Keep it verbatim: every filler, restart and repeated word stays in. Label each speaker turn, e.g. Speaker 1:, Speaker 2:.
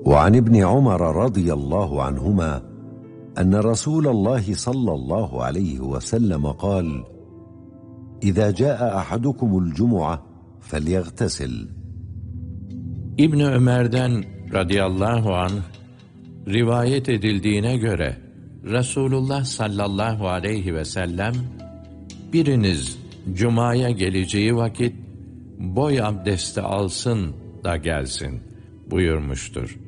Speaker 1: وعن ابن عمر رضي الله عنهما أن رسول الله صلى الله عليه وسلم قال: إذا جاء أحدكم الجمعة فليغتسل.
Speaker 2: İbn Ömer'den radıyallahu anh rivayet edildiğine göre Resulullah sallallahu aleyhi ve sellem, biriniz cumaya geleceği vakit boy abdesti alsın da gelsin buyurmuştur.